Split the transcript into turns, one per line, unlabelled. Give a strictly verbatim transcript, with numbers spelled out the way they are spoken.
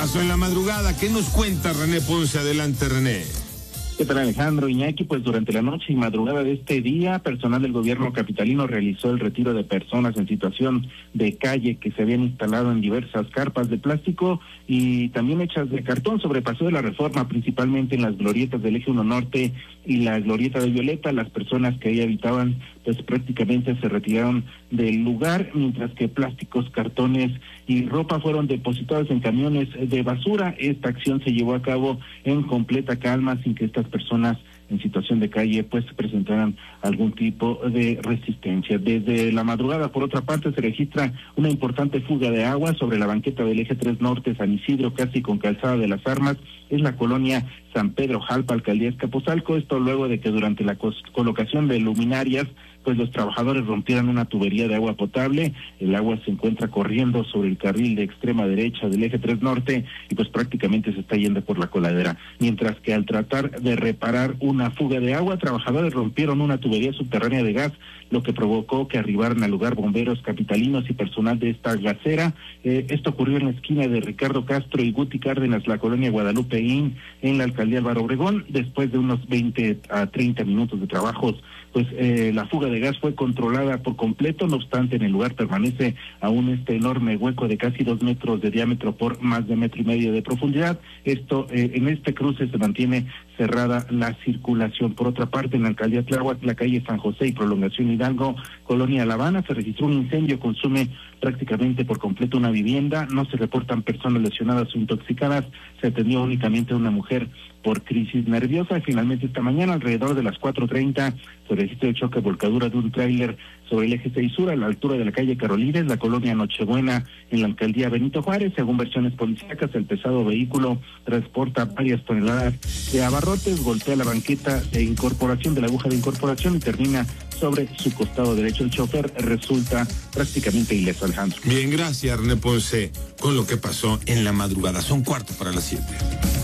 Pasó en la madrugada. ¿Qué nos cuenta René Ponce? Adelante, René.
¿Qué tal, Alejandro? Iñaki, pues durante la noche y madrugada de este día, personal del gobierno capitalino realizó el retiro de personas en situación de calle que se habían instalado en diversas carpas de plástico y también hechas de cartón sobre Paseo de la Reforma, principalmente en las glorietas del Eje uno Norte y la glorieta de Violeta. Las personas que ahí habitaban pues prácticamente se retiraron del lugar, mientras que plásticos, cartones y ropa fueron depositados en camiones de basura. Esta acción se llevó a cabo en completa calma, sin que estas personas en situación de calle pues presentaran algún tipo de resistencia. Desde la madrugada, por otra parte, se registra una importante fuga de agua sobre la banqueta del Eje tres Norte, San Isidro, casi con Calzada de las Armas. Es la colonia San Pedro Jalpa, alcaldía Azcapotzalco. Esto luego de que durante la colocación de luminarias pues los trabajadores rompieran una tubería de agua potable. El agua se encuentra corriendo sobre el carril de extrema derecha del Eje tres Norte y pues prácticamente se está yendo por la coladera. Mientras que al tratar de reparar una fuga de agua, trabajadores rompieron una tubería subterránea de gas, lo que provocó que arribaran al lugar bomberos capitalinos y personal de esta gasera. Eh, esto ocurrió en la esquina de Ricardo Castro y Guti Cárdenas, la colonia Guadalupe Inn, en la alcaldía Álvaro Obregón. Después de unos veinte a treinta minutos de trabajos, pues eh, la fuga de gas fue controlada por completo. No obstante, en el lugar permanece aún este enorme hueco de casi dos metros de diámetro por más de metro y medio de profundidad. Esto, eh, en este cruce se mantiene cerrada la circulación. Por otra parte, en la alcaldía Tláhuac, la calle San José y Prolongación Hidalgo, colonia La Habana, se registró un incendio, consume prácticamente por completo una vivienda. No se reportan personas lesionadas o intoxicadas. Se atendió únicamente a una mujer por crisis nerviosa. Y finalmente esta mañana, alrededor de las cuatro treinta, se registró el choque volcadura de un tráiler sobre el eje seis Sur a la altura de la calle Carolines, la colonia Nochebuena, en la alcaldía Benito Juárez. Según versiones policíacas, el pesado vehículo transporta varias toneladas de abarrotes, golpea la banqueta de incorporación de la aguja de incorporación y termina sobre su costado derecho. El chofer resulta prácticamente ileso, Alejandro.
Bien, gracias, René Ponce, con lo que pasó en la madrugada. Son cuarto para las siete.